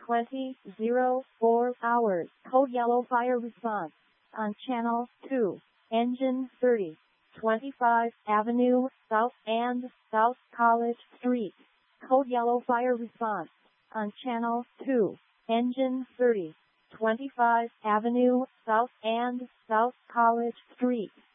20:04 hours. Code yellow fire response on channel 2. Engine 30. 25 Avenue South and South College Street. Code yellow fire response on channel 2. Engine 30. 25 Avenue South and South College Street.